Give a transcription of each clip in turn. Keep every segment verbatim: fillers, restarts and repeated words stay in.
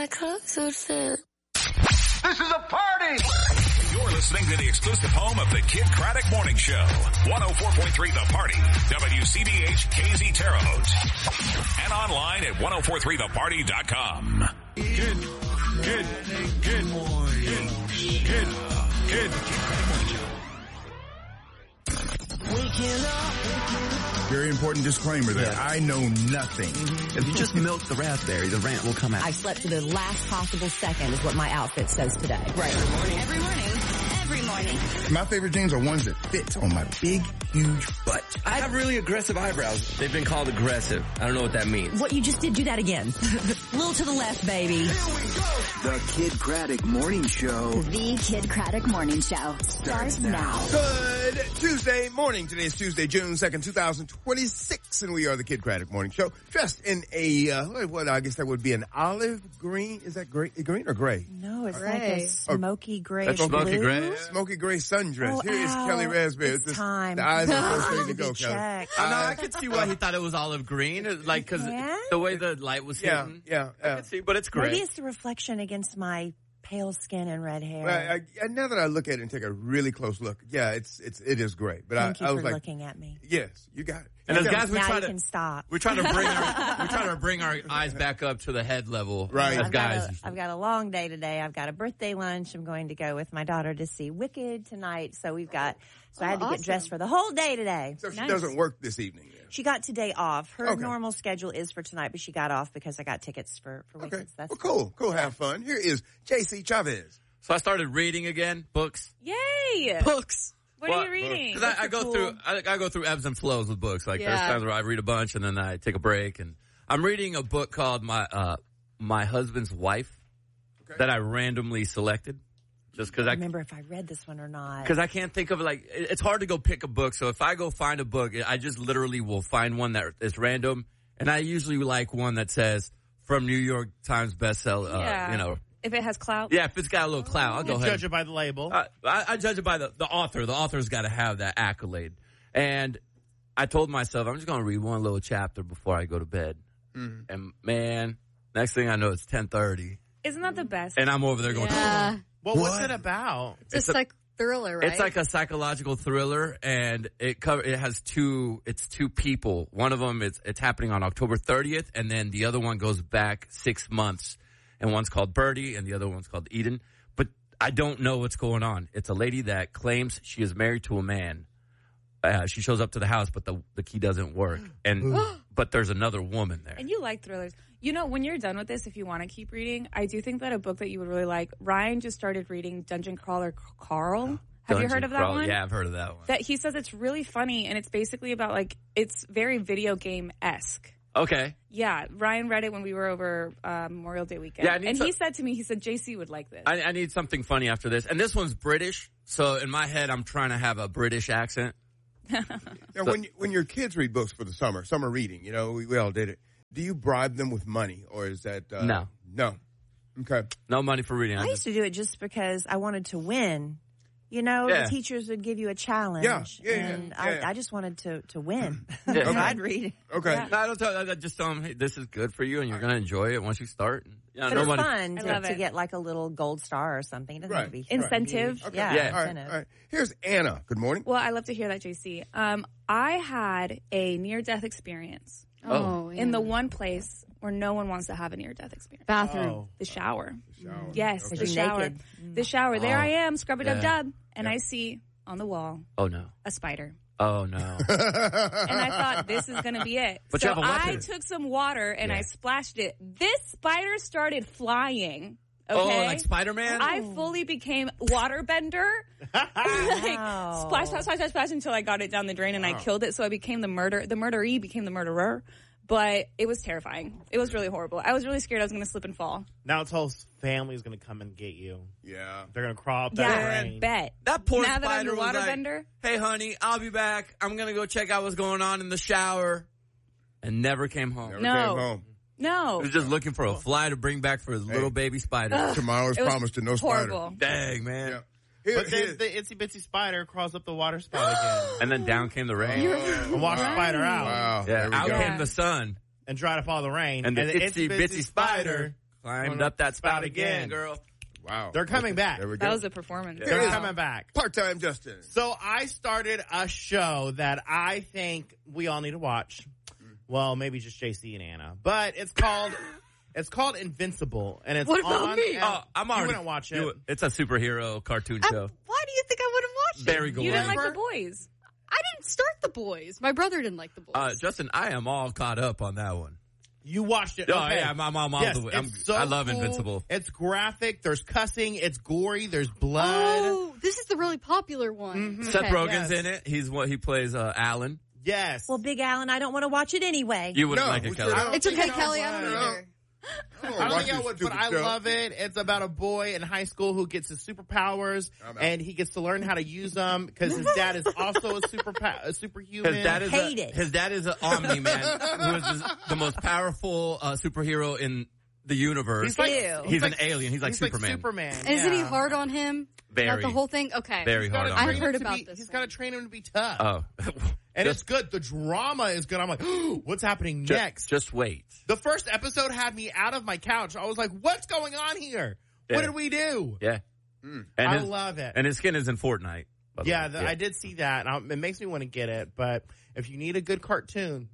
my clothes would fit. This is a party! You're listening to the exclusive home of the Kid Craddock Morning Show. one oh four point three The Party. W C B H K Z Terre Haute. And online at ten forty-three the party dot com. Good, good, good morning. Good, good, Waking up. Very important disclaimer there. Yeah. I know nothing. Mm-hmm. If you just milk the raspberry, the rant will come out. I slept to the last possible second is what my outfit says today. Right. Every morning. Every morning. Every morning. My favorite jeans are ones that fit on my big, huge butt. I have really aggressive eyebrows. They've been called aggressive. I don't know what that means. What you just did, do that again. A little to the left, baby. The Kid Craddock Morning Show. The Kid Craddock Morning Show starts now. Good Tuesday morning. Today is Tuesday, June second, twenty twenty-six, and we are the Kid Craddock Morning Show. Dressed in a, uh, what I guess that would be an olive green. Is that gray, green or gray? No, it's gray. like a smoky gray. That's smoky gray. Smoky gray sundress. Oh, Here is ow. Kelly Raspberry. It's This- time. The eyes are first ready to go, Kelly. Check. I know, I could see why he thought it was olive green, like, cause Yeah? the way the light was Yeah, hitting. yeah, I yeah. could see, but it's great. Maybe it's the reflection against my pale skin and red hair. Well, I, I, now that I look at it and take a really close look, yeah, it's it's it is great. But Thank I, you I for was like, looking at me. yes, you got it. And as Yeah. guys, we now try you to can stop. we try to bring our we try to bring our eyes back up to the head level, Right. As I've got, guys, a, I've got a long day today. I've got a birthday lunch. I'm going to go with my daughter to see Wicked tonight. So we've got, so I had to Oh, get dressed for the whole day today. So she Nice. doesn't work this evening. Then. She got today off. Her Okay. normal schedule is for tonight, but she got off because I got tickets for, for Wicked. Okay. So that's Well, cool. Cool. Have fun. Here is J C Chavez. so I started reading again, books. Yay! Books. What are you reading? Because I, I go cool. through, I, I go through ebbs and flows with books. Like there's Yeah. times where I read a bunch and then I take a break. And I'm reading a book called My uh, My Husband's Wife Okay. that I randomly selected, just because I I remember if I read this one or not. because I can't think of like it- it's hard to go pick a book. So if I go find a book, I just literally will find one that is random, and I usually like one that says from New York Times bestseller. Uh, Yeah. You know, If it has clout. yeah, if it's got a little clout, I'll go ahead. Judge it by the label. I, I, I judge it by the, the author. The author's got to have that accolade. And I told myself, I'm just going to read one little chapter before I go to bed. Mm-hmm. And man, next thing I know, it's ten thirty. Isn't that the best? And I'm over there going, Yeah. well, what's What? it about? It's just like thriller, right? it's like a psychological thriller, and it cover, it has two, it's two people. One of them, is it's happening on October thirtieth, and then the other one goes back six months. And one's called Birdie, and the other one's called Eden. But I don't know what's going on. It's a lady that claims she is married to a man. Uh, she shows up to the house, but the the key doesn't work. And but there's another woman there. And you like thrillers. You know, when you're done with this, if you want to keep reading, I do think that a book that you would really like, Ryan just started reading Dungeon Crawler Carl. Have you Dungeon heard of that Crawl- one? Yeah, I've heard of that one. That he says it's really funny, and it's basically about like, it's very video game-esque. Okay. Yeah, Ryan read it when we were over uh, Memorial Day weekend. Yeah, I need and some- he said to me, he said, J C would like this. I, I need something funny after this. And this one's British, so in my head, I'm trying to have a British accent. Now, when you, when your kids read books for the summer, summer reading, you know, we, we all did it. Do you bribe them with money, or is that uh, No. No. Okay. No money for reading. I I used just, to do it just because I wanted to win. You know, Yeah. the teachers would give you a challenge. Yeah, yeah, yeah, and yeah, I, yeah. I just wanted to, to win. Yeah. So Okay. I'd read it. Okay. no, I don't tell. I just tell them, hey, this is good for you, and you're going to enjoy it once you start. Yeah, But no it's money. fun I to, love to it. get like a little gold star or something. It doesn't have to be Incentive. Okay. Yeah, Yeah. All right. incentive. All right. Here's Anna. Good morning. Well, I love to hear that, J C. Um, I had a near-death experience Oh. in the one place where no one wants to have a near-death experience. Bathroom. Oh. The shower. Shower. Yes, Okay. the You're shower. naked. The shower. There Oh. I am, scrub-a-dub-dub, Yeah. and Yeah. I see on the wall Oh no. a spider. Oh no. And I thought, this is going to be it. But you so have a weapon. I took some water and Yeah. I splashed it. This spider started flying. Okay? Oh, like Spider-Man? I fully became waterbender. like, Wow. splash, splash, splash, splash, splash until I got it down the drain and I killed it. So I became the murder. The murderee became the murderer. But it was terrifying. It was really horrible. I was really scared I was going to slip and fall. Now its whole family's going to come and get you. Yeah. They're going to crawl up Yeah, that I drain. bet. That poor Now that I'm spider the was like, waterbender. hey, honey, I'll be back. I'm going to go check out what's going on in the shower. And never came home. Never No. came home. No. He was just looking for a fly to bring back for his little baby spider. Tomorrow is It was promised to no horrible. spider. Dang, man. Yeah. Here, But here- then the itsy bitsy spider crawls up the water spout again And then down came the rain. and washed the spider out wow. Yeah, There we out go. came the sun. and dried up all the rain. And the the itsy bitsy spider Climbed up that spout again, girl. Wow. They're coming Okay, back. There we go. That was a performance. They're Wow. coming back. Part-time Justin. So I started a show that I think we all need to watch. Well, maybe just J C and Anna, but it's called it's called Invincible, and it's What about on. me? and Oh, I'm already. You wouldn't watch it. you- It's a superhero cartoon I- show. why do you think I wouldn't watch it? Very good. You didn't like Remember? the boys. I didn't start the boys. My brother didn't like the boys. Uh, Justin, I am all caught up on that one. You watched it. Oh, okay. yeah, I'm, I'm, I'm all Yes, the way. I'm, it's so I love cool. Invincible. It's graphic. There's cussing. It's gory. There's blood. oh, this is the really popular one. Mhm. Seth Okay. Rogen's yes. in it. He's what he plays uh, Alan. Yes. Well, Big Alan, I don't want to watch it anyway. You wouldn't No, like we it, should- Kelly. I don't It's okay, think I Kelly. I don't would. either. I don't I don't watch think I this would, but stupid I show. love it. It's about a boy in high school who gets his superpowers, I'm out. and he gets to learn how to use them because his dad is also a super a superhuman. His dad is Hate a, it. his dad is an Omni Man who is the, the most powerful uh, superhero in the universe. He's like, Ew. He's an alien. He's like he's Superman. Like Superman. And isn't he yeah. hard on him? Very. About the whole thing? Okay. Very He's hard gotta on I've train him. heard him to about be- this He's one. got to train him to be tough. Oh, And just, it's good. The drama is good. I'm like, what's happening ju- next? Just wait. The first episode had me out of my couch. I was like, what's going on here? What Yeah. did we do? Yeah. Mm. And I his, love it. And his skin is in Fortnite. by the yeah, way. the, I did see that. And I- it makes me want to get it. But if you need a good cartoon,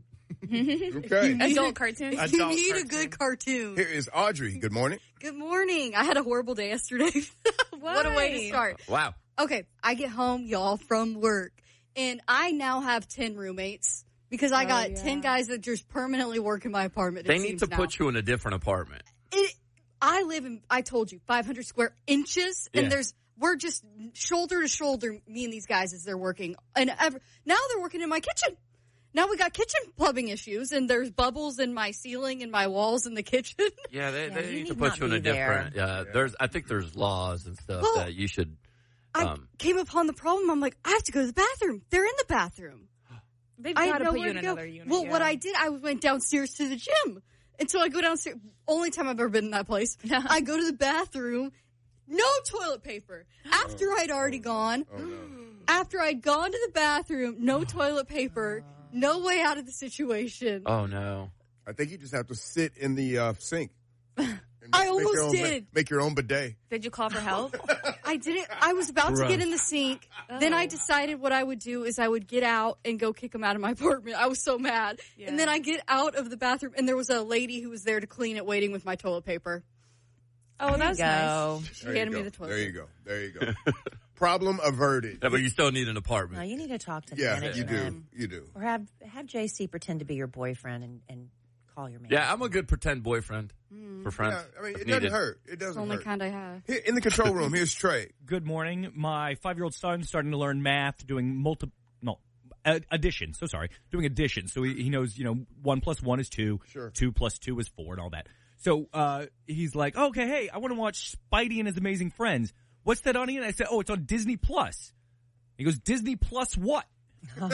Okay. Adult cartoons. You Adult need a cartoon. good cartoon. Here is Audrey. Good morning. Good morning. I had a horrible day yesterday. What a way to Why? start. Wow. Okay, I get home, y'all, from work, and I now have ten roommates because I Oh, got yeah. ten guys that just permanently work in my apartment. They it need seems to now. put you in a different apartment. It, I live in, I told you, five hundred square inches, and Yeah. there's, we're just shoulder to shoulder, me and these guys as they're working. And ever, now they're working in my kitchen. Now we got kitchen plumbing issues, and there's bubbles in my ceiling and my walls in the kitchen. Yeah, they, Yeah, they you need need to put not you in a be there. different. Uh, There's, I think there's laws and stuff Well, that you should. I Um, came upon the problem. I'm like, I have to go to the bathroom. They're in the bathroom. They've I got had to put nowhere you in to go. another unit. Well, yeah. what I did, I went downstairs to the gym. And so I go downstairs. Only time I've ever been in that place. I go to the bathroom. No toilet paper. After I'd already gone. Oh, no. After I'd gone to the bathroom, no toilet paper. No way out of the situation. oh no. I think you just have to sit in the uh, sink. And I make almost your own, did. Make your own bidet. Did you call for help? I didn't. I was about Gross. to get in the sink. Then I decided what I would do is I would get out and go kick them out of my apartment. I was so mad. Yeah. And then I get out of the bathroom, and there was a lady who was there to clean it, waiting with my toilet paper. Oh, that's go. nice. She There you handed me go. the toilet There you paper. go. There you go. Problem averted. Yeah, but you still need an No, apartment. you need to talk to Yeah, management. you do. You do. Or have have J C pretend to be your boyfriend and, and call your manager. Yeah, I'm a good pretend boyfriend for friends. Yeah, I mean, if it doesn't needed. hurt. It It's the doesn't only hurt. kind I have. Here, in the control room, here's Trey. Good morning. My five-year-old son's starting to learn math, doing multi no uh, addition. So sorry, doing addition. So he, he knows, you know, one plus one is two, Sure. two plus two is four, and all that. So uh, he's like, okay, hey, I want to watch Spidey and His Amazing Friends. What's that on? And I said, oh, it's on Disney Plus. He goes, Disney Plus what? That's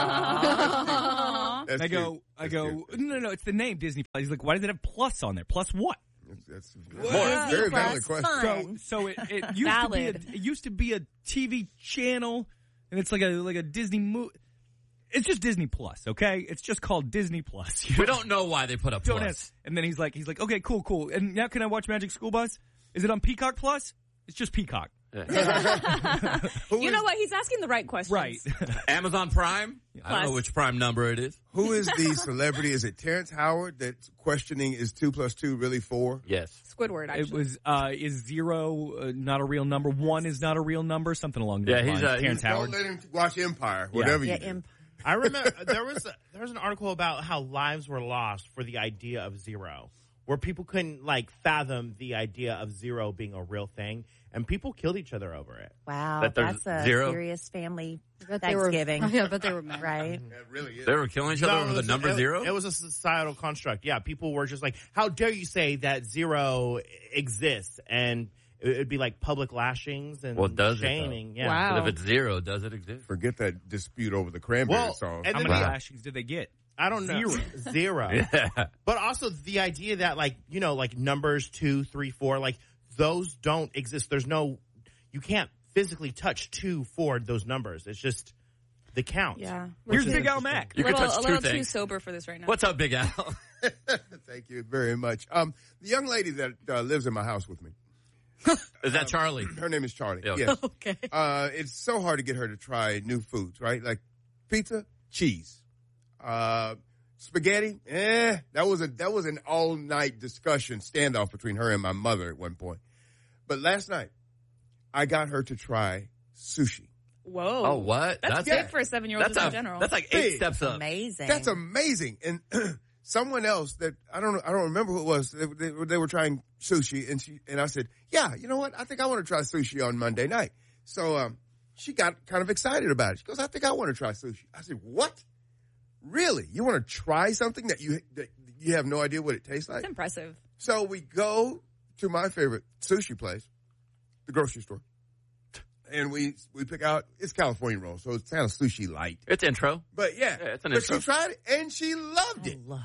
And I go, cute. I That's go, cute. no, no, no, it's the name Disney Plus. He's like, why does it have plus on there? Plus what? That's, that's Disney very Plus valid question. fun. So, so it, it used to be a, Valid. it used to be a T V channel, and it's like a like a Disney movie. It's just Disney Plus, okay? It's just called Disney Plus. You We know? don't know why they put up Don't plus. ask. And then he's like, he's like, okay, cool, cool. And now can I watch Magic School Bus? Is it on Peacock Plus? It's just Peacock. You know what? He's asking the right questions. Right. Amazon Prime. I don't know Plus. which Prime number it is. Who is the celebrity? Is it Terrence Howard that's questioning is two plus two really four? Yes. Squidward, actually. It was, uh, is zero uh, not a real number? One is not a real number? Something along those Yeah, he's, lines. uh, Terrence Don't Howard. let him watch Empire, whatever Yeah, you do. imp- I remember there was a, there was an article about how lives were lost for the idea of zero, where people couldn't like fathom the idea of zero being a real thing, and people killed each other over it. Wow, That there's that's a zero? serious family Bet they were- Thanksgiving. yeah, but they were mad. right? That really is. They were killing each other No, over it the was- number it- zero? It was a societal construct. Yeah, people were just like, "How dare you say that zero exists?" And it would be like public lashings and Well, does it, though? shaming. Yeah. Wow. But if it's zero, does it exist? Forget that dispute over the cranberry Well, song. and How then many the- lashings did they get? I don't know. Zero. Zero. Yeah. But also the idea that like, you know, like numbers two, three, four, like those don't exist. There's no, you can't physically touch two, four, those numbers. It's just the count. Yeah. Here's Which is Big Al interesting. Mac. You a can little, touch a two little too things. sober for this right now. What's up, Big Al? Thank you very much. Um, the young lady that uh, lives in my house with me. Is that Charlie? Uh, her name is Charlie. Yeah, okay. Yes. Okay. Uh, it's so hard to get her to try new foods, right? Like pizza, cheese, uh, spaghetti. Eh, that was a that was an all night discussion standoff between her and my mother at one point. But last night, I got her to try sushi. Whoa. Oh, what? That's, That's- big yeah. for a seven-year-old That's just a- in general. that's like eight Big. steps up. Amazing. That's amazing. And someone else that I don't I don't remember who it was. They, they, they were trying sushi, and she and I said, "Yeah, you know what? I think I want to try sushi on Monday night." So um, she got kind of excited about it. She goes, "I think I want to try sushi." I said, "What? Really? You want to try something that you that you have no idea what it tastes like?" That's impressive. So we go to my favorite sushi place, the grocery store, and we we pick out it's California roll, so it's kind of sushi light. It's intro. But yeah, Yeah, it's an but intro. she tried it and she loved it. I love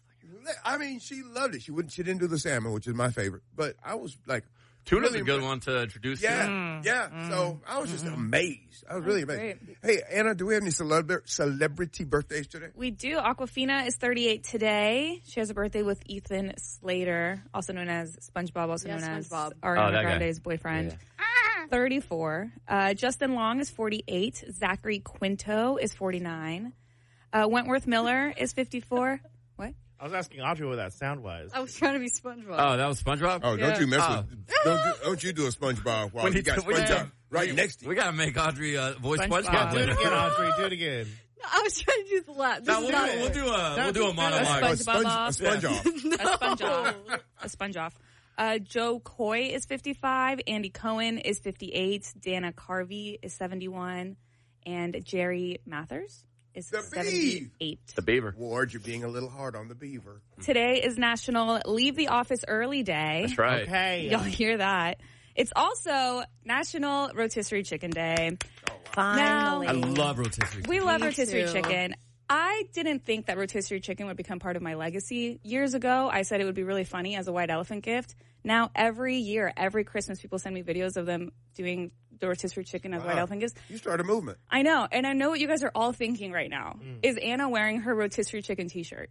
I mean, she loved it. She wouldn't. She didn't do the salmon, which is my favorite. But I was like, Tuna's really a good impressed. one to introduce. Yeah, you. yeah. So I was just amazed. I was really That's amazed. Hey, Anna, do we have any celebra- celebrity birthdays today? We do. Aquafina is thirty-eight today. She has a birthday with Ethan Slater, also known as SpongeBob, also Yeah, known as SpongeBob. Ariana Oh, that guy. Grande's boyfriend. thirty-four. Uh, Justin Long is forty-eight. Zachary Quinto is forty-nine. Uh, Wentworth Miller is fifty-four. What? I was asking Audrey what that sound was. I was trying to be SpongeBob. Oh, that was SpongeBob? Oh, Yeah. don't you mess Oh. with? Don't, do, don't you do a SpongeBob while We you need got to- we need SpongeBob to- right next to you? We gotta make Audrey uh, voice SpongeBob. SpongeBob. Do it later. again, Audrey. Do it again. No, I was trying to do the laugh. This No, is we'll, not do, we'll do a we'll do a A monologue. A sponge, SpongeBob. a sponge off. A sponge off. A sponge off. Uh, Joe Coy is fifty-five. Andy Cohen is fifty-eight. Dana Carvey is seventy-one. And Jerry Mathers is The Beav. seventy-eight. The Beaver. Ward, you're being a little hard on the beaver. Today is National Leave the Office Early Day. That's right. Okay. Y'all hear that? It's also National Rotisserie Chicken Day. Finally. I love rotisserie. We love Me rotisserie too. chicken. I didn't think that rotisserie chicken would become part of my legacy. Years ago, I said it would be really funny as a white elephant gift. Now, every year, every Christmas, people send me videos of them doing the rotisserie chicken as Wow. white elephant gifts. You start a movement. I know, and I know what you guys are all thinking right now. Is Anna wearing her rotisserie chicken t-shirt?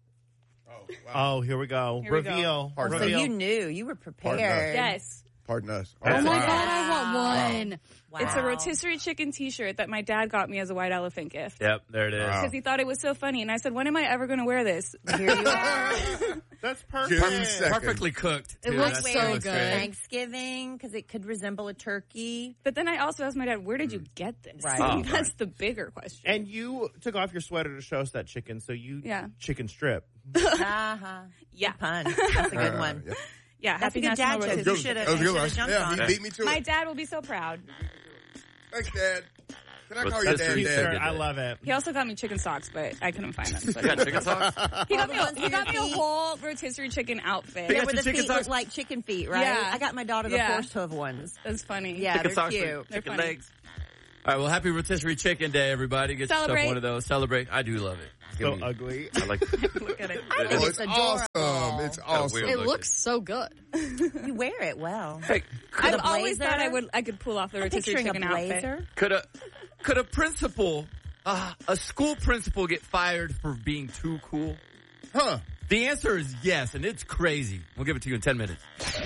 Oh, wow. Oh, here we go. Here we go. Reveal. Oh, So Reveal. you knew. You were prepared. Pardon us. Yes. Pardon us. Oh my wow. god, I want one. Wow. It's a rotisserie chicken t-shirt that my dad got me as a white elephant gift. Yep, there it is. Wow. Because he thought it was so funny. And I said, when am I ever going to wear this? Here you are. That's June perfect. second. Perfectly cooked. It too. looks That's so looks good. great. Thanksgiving, because it could resemble a turkey. But then I also asked my dad, where did you get this? Right. Oh, That's the bigger question. And you took off your sweater to show us that chicken, so you Yeah. chicken strip. Uh-huh. Yeah. Good pun. That's a good Uh, one. yeah. Yeah, That's happy a good National dad joke. Rotisserie You should've- That was a good you one. should've jumped Yeah, on he it. beat me to My it. dad will be so proud. Thanks, Dad. Can I But call you that's Dad, sweet, Dad? sir. Sure, I love it. He also got me chicken socks, but I couldn't find them. So You got chicken socks? he got me, All a, the he got me a ones for your whole rotisserie chicken outfit. Yeah, got where your the chicken feet socks? look like chicken feet, right? Yeah. I got my daughter the Yeah. horse hoof ones. That's funny. Yeah, Chicken they're socks, cute. with They're chicken funny. legs. All right, well, happy rotisserie chicken day, everybody. Get Celebrate. yourself one of those. Celebrate. I do love it. So Give me- ugly. I like Look at it. I think Oh, it's it's adorable. awesome. It's awesome. weird. It looking. looks so good. You wear it well. Hey, I've a always blazer? thought I would. I could pull off the I'm rotisserie picturing chicken a outfit. blazer. could a could a principal, uh, a school principal, get fired for being too cool? Huh. The answer is yes, and it's crazy. We'll give it to you in ten minutes.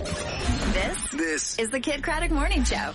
This This is the Kid Craddock Morning Show.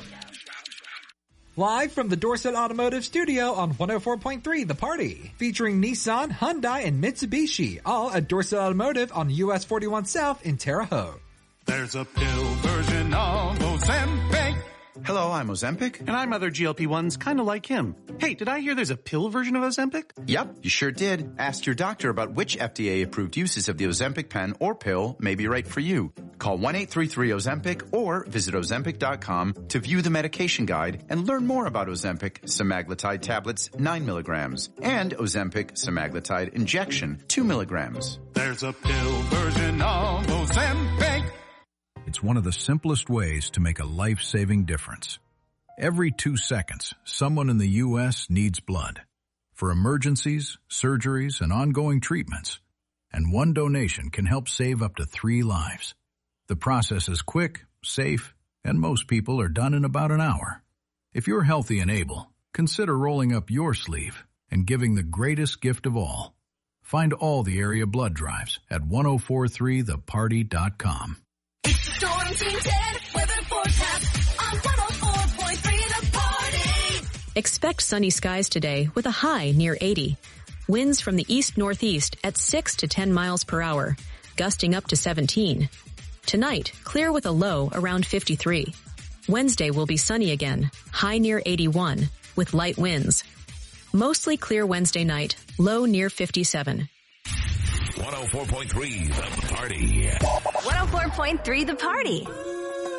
Live from the Dorset Automotive Studio on one oh four point three The Party. Featuring Nissan, Hyundai, and Mitsubishi. All at Dorset Automotive on U S forty-one South in Terre Haute. There's a pill version of Ozempic. Hello, I'm Ozempic. And I'm other G L P ones kind of like him. Hey, did I hear there's a pill version of Ozempic? Yep, you sure did. Ask your doctor about which F D A-approved uses of the Ozempic pen or pill may be right for you. Call one eight three three Ozempic or visit Ozempic dot com to view the medication guide and learn more about Ozempic semaglutide tablets nine milligrams and Ozempic semaglutide injection two milligrams. There's a pill version of Ozempic. It's one of the simplest ways to make a life-saving difference. Every two seconds, someone in the U S needs blood for emergencies, surgeries, and ongoing treatments. And one donation can help save up to three lives. The process is quick, safe, and most people are done in about an hour. If you're healthy and able, consider rolling up your sleeve and giving the greatest gift of all, Find all the area blood drives at ten forty-three the party dot com. Storm Team ten weather forecast on one oh four point three The Party. Expect sunny skies today with a high near eighty. Winds from the east-northeast at six to ten miles per hour, gusting up to seventeen. Tonight, clear with a low around fifty-three. Wednesday will be sunny again, high near eighty-one, with light winds. Mostly clear Wednesday night, low near fifty-seven. one oh four point three The Party. one oh four point three The Party.